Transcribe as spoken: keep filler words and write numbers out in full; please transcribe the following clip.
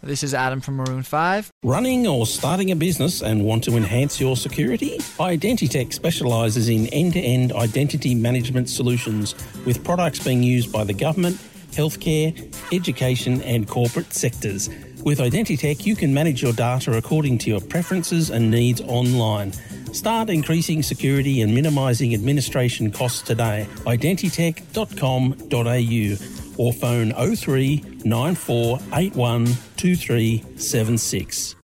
This is Adam from Maroon five. Running or starting a business and want to enhance your security? Identitech specialises in end-to-end identity management solutions with products being used by the government, healthcare, education and corporate sectors. With Identitech, you can manage your data according to your preferences and needs online. Start increasing security and minimising administration costs today. identitech dot com dot a u or phone oh three nine four eight one two three seven six.